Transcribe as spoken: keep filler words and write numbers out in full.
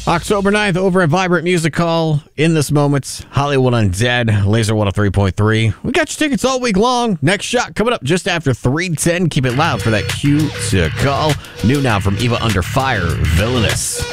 October ninth, over at Vibrant Music Hall. In this moment, Hollywood Undead, Laser one oh three point three. We got your tickets all week long. Next shot coming up just after three ten. Keep it loud for that cue to call. New now from Eva Under Fire, Villainous.